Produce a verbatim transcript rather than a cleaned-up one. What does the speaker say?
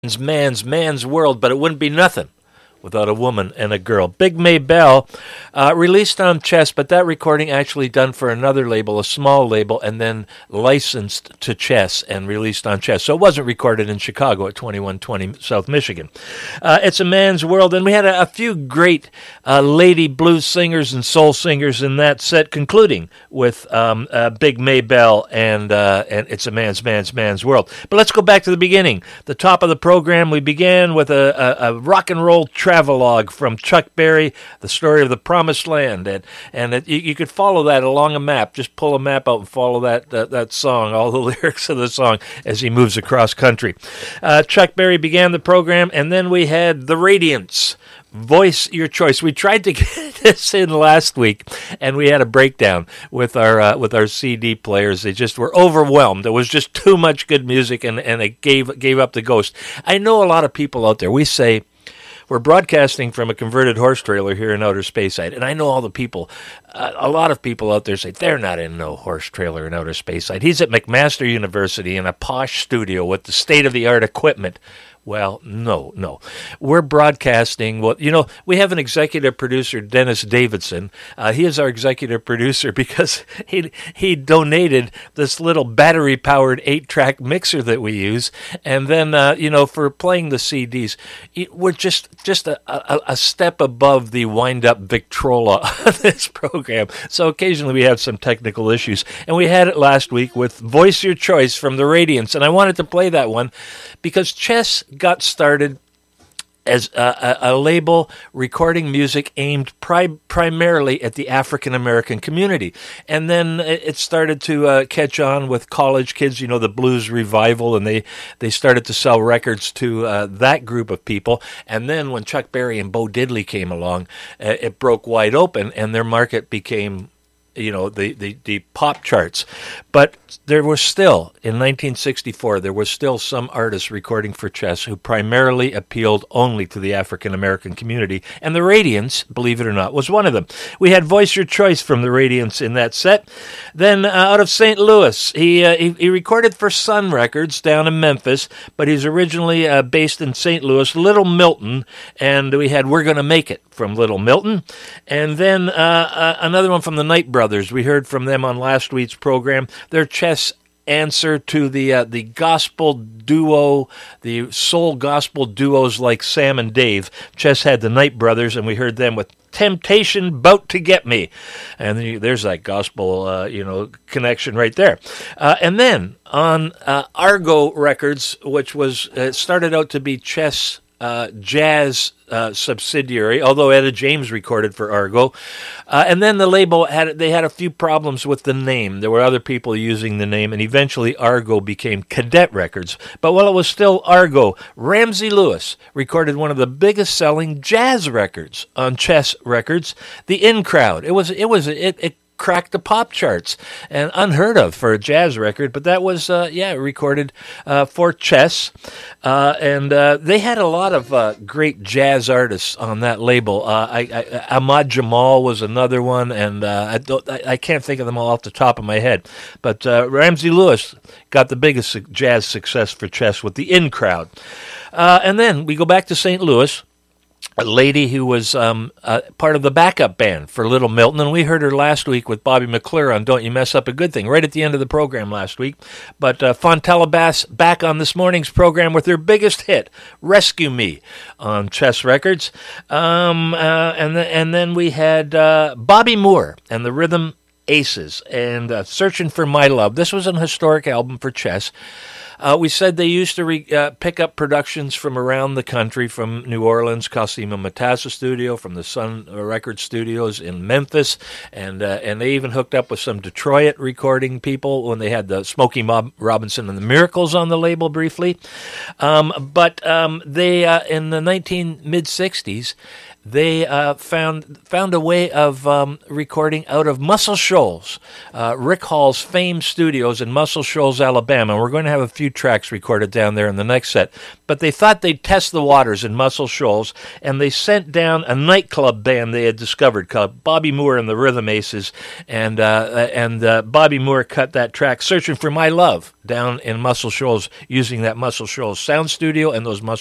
man's man's world, but it wouldn't be nothing without a woman and a girl. Big Maybelle, uh, released on Chess, but that recording actually done for another label, a small label, and then licensed to Chess and released on Chess. So it wasn't recorded in Chicago at twenty-one twenty South Michigan. Uh, it's a man's world, and we had a, a few great uh, lady blues singers and soul singers in that set, concluding with um, uh, Big Maybelle and uh, and It's a Man's Man's Man's World. But let's go back to the beginning. The top of the program, we began with a, a, a rock and roll track travelogue from Chuck Berry, the story of the Promised Land, and and it, you, you could follow that along a map. Just pull a map out and follow that that, that song, all the lyrics of the song as he moves across country. Uh, Chuck Berry began the program, and then we had the Radiants. Voice Your Choice. We tried to get this in last week, and we had a breakdown with our uh, with our C D players. They just were overwhelmed. There was just too much good music, and and it gave gave up the ghost. I know a lot of people out there. We say. We're broadcasting from a converted horse trailer here in outer space side, and I know all the people, uh, a lot of people out there say they're not in no horse trailer in outer space side. He's at McMaster University in a posh studio with the state-of-the-art equipment. Well, no, no. We're broadcasting. Well, you know, we have an executive producer, Dennis Davidson. Uh, he is our executive producer because he he donated this little battery-powered eight-track mixer that we use, and then uh, you know, for playing the C Ds, we're just just a, a, a step above the wind-up Victrola on this program. So occasionally we have some technical issues, and we had it last week with "Voice Your Choice" from the Radiants, and I wanted to play that one because Chess got started as a, a, a label recording music aimed pri- primarily at the African American community. And then it started to uh, catch on with college kids, you know, the blues revival, and they, they started to sell records to uh, that group of people. And then when Chuck Berry and Bo Diddley came along, uh, it broke wide open, and their market became, you know, the, the, the pop charts. But there was still, in nineteen sixty-four, there was still some artists recording for Chess who primarily appealed only to the African-American community, and the Radiants, believe it or not, was one of them. We had Voice Your Choice from the Radiants in that set. Then uh, out of Saint Louis, he, uh, he he recorded for Sun Records down in Memphis, but he's originally uh, based in Saint Louis, Little Milton, and we had We're Gonna Make It from Little Milton. And then uh, uh, another one from the Knight Brothers. We heard from them on last week's program. Their Chess answer to the uh, the gospel duo, the soul gospel duos like Sam and Dave. Chess had the Knight Brothers, and we heard them with Temptation Bout to Get Me. And then you, there's that gospel, uh, you know, connection right there. Uh, and then on uh, Argo Records, which was uh, started out to be Chess Uh, jazz uh, subsidiary, although Etta James recorded for Argo. Uh, and then the label, had they had a few problems with the name. There were other people using the name, and eventually Argo became Cadet Records. But while it was still Argo, Ramsey Lewis recorded one of the biggest selling jazz records on Chess Records, The In Crowd. It was, it was, it, it cracked the pop charts, and unheard of for a jazz record, but that was, uh, yeah, recorded uh, for Chess, uh, and uh, they had a lot of uh, great jazz artists on that label. Uh, I, I, Ahmad Jamal was another one, and uh, I, don't, I, I can't think of them all off the top of my head, but uh, Ramsey Lewis got the biggest jazz success for Chess with the In Crowd. Uh, and then we go back to Saint Louis, a lady who was um, uh, part of the backup band for Little Milton, and we heard her last week with Bobby McClure on Don't You Mess Up a Good Thing, right at the end of the program last week. But uh, Fontella Bass back on this morning's program with their biggest hit, Rescue Me, on Chess Records. Um, uh, and, th- and then we had uh, Bobby Moore and the Rhythm Aces and uh, Searching for My Love. This was an historic album for Chess. Uh, we said they used to re, uh, pick up productions from around the country, from New Orleans, Cosima Matassa Studio, from the Sun Record Studios in Memphis, and uh, and they even hooked up with some Detroit recording people when they had the Smokey Mob Robinson and the Miracles on the label briefly. Um, but um, they uh, in the nineteen mid sixties. They uh, found found a way of um, recording out of Muscle Shoals, uh, Rick Hall's famed studios in Muscle Shoals, Alabama. And we're going to have a few tracks recorded down there in the next set. But they thought they'd test the waters in Muscle Shoals, and they sent down a nightclub band they had discovered called Bobby Moore and the Rhythm Aces, and uh, and uh, Bobby Moore cut that track, Searching for My Love, down in Muscle Shoals using that Muscle Shoals sound studio and those Muscle